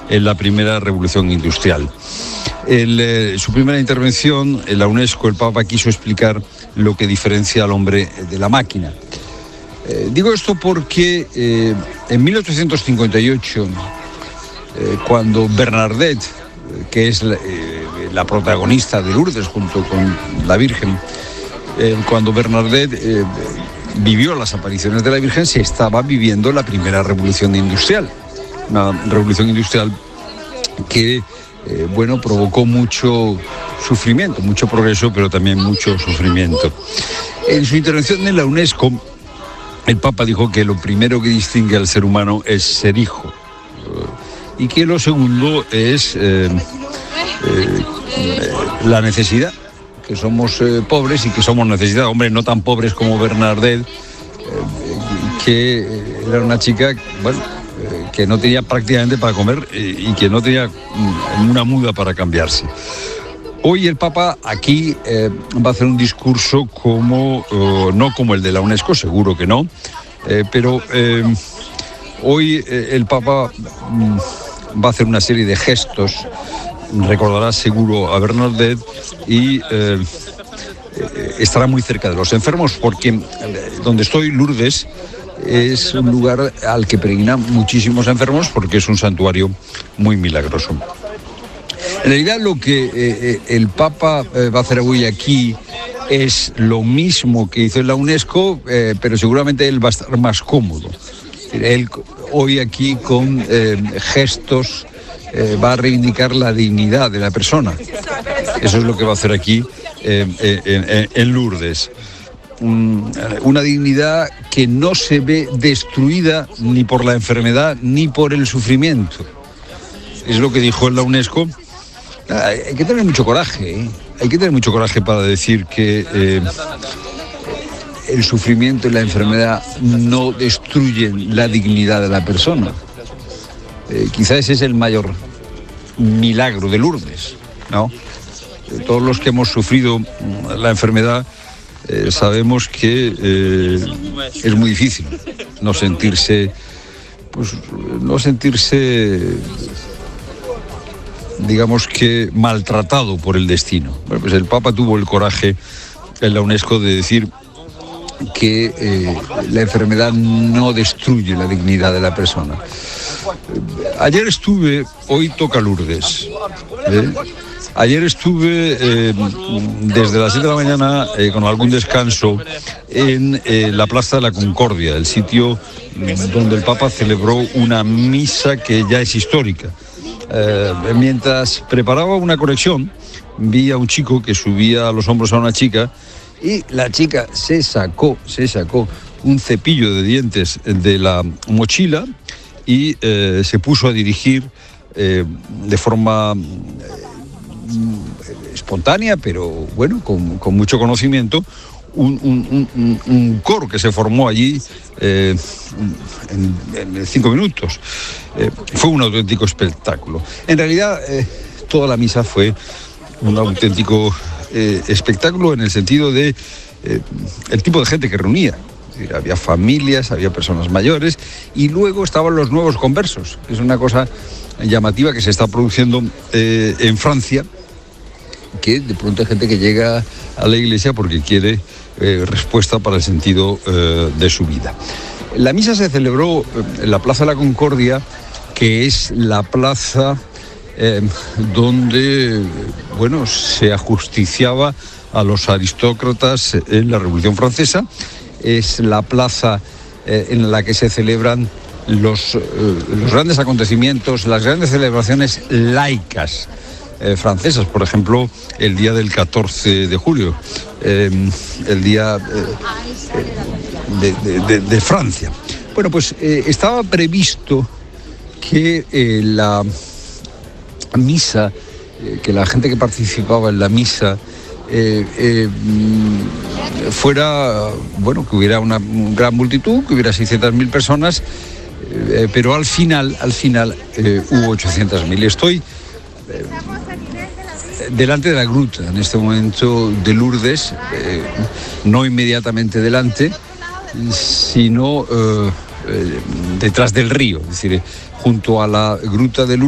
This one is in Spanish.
en la primera revolución industrial. Su primera intervención en la UNESCO, el Papa quiso explicar lo que diferencia al hombre de la máquina. Digo esto porque en 1858, cuando Bernadette, que es la protagonista de Lourdes junto con la Virgen, cuando Bernadette vivió las apariciones de la Virgen, se estaba viviendo la primera revolución industrial. Una revolución industrial que, provocó mucho sufrimiento, mucho progreso, pero también mucho sufrimiento. En su intervención en la UNESCO, el Papa dijo que lo primero que distingue al ser humano es ser hijo, y que lo segundo es la necesidad, que somos pobres y que somos necesidad. Hombre, no tan pobres como Bernadette, que era una chica, que no tenía prácticamente para comer y que no tenía una muda para cambiarse. Hoy el Papa aquí va a hacer un discurso no como el de la UNESCO, seguro que no, pero hoy el Papa va a hacer una serie de gestos. Recordará seguro a Bernadette y estará muy cerca de los enfermos, porque donde estoy, Lourdes, es un lugar al que peregrinan muchísimos enfermos porque es un santuario muy milagroso. En realidad lo que el Papa va a hacer hoy aquí es lo mismo que hizo en la UNESCO, pero seguramente él va a estar más cómodo. Él hoy aquí con gestos va a reivindicar la dignidad de la persona. Eso es lo que va a hacer aquí en Lourdes. Una dignidad que no se ve destruida ni por la enfermedad ni por el sufrimiento. Es lo que dijo en la UNESCO. Hay que tener mucho coraje, ¿eh? Hay que tener mucho coraje para decir que el sufrimiento y la enfermedad no destruyen la dignidad de la persona. Quizás ese es el mayor milagro de Lourdes, ¿no? Todos los que hemos sufrido la enfermedad sabemos que es muy difícil no sentirse, digamos que maltratado por el destino. Bueno, pues el Papa tuvo el coraje en la UNESCO de decir que la enfermedad no destruye la dignidad de la persona. Hoy toca Lourdes. Ayer estuve desde las 7 de la mañana con algún descanso en la Plaza de la Concordia, el sitio donde el Papa celebró una misa que ya es histórica. Mientras preparaba una conexión, vi a un chico que subía a los hombros a una chica y la chica se sacó un cepillo de dientes de la mochila y se puso a dirigir de forma espontánea, pero con mucho conocimiento, un coro que se formó allí en 5 minutos. Fue un auténtico espectáculo. En realidad, toda la misa fue un auténtico espectáculo en el sentido de el tipo de gente que reunía. Había familias, había personas mayores y luego estaban los nuevos conversos. Es una cosa llamativa que se está produciendo en Francia, que de pronto hay gente que llega a la iglesia porque quiere respuesta para el sentido de su vida. La misa se celebró en la Plaza de la Concordia, que es la plaza donde se ajusticiaba a los aristócratas en la Revolución Francesa. Es la plaza en la que se celebran los grandes acontecimientos, las grandes celebraciones laicas francesas, por ejemplo, el día del 14 de julio, el día de Francia. Bueno, pues estaba previsto que la misa, que la gente que participaba en la misa fuera, que hubiera una gran multitud, que hubiera 600.000 personas, pero al final hubo 800.000. Estoy delante de la gruta en este momento de Lourdes, no inmediatamente delante, sino detrás del río, es decir, junto a la gruta de Lourdes.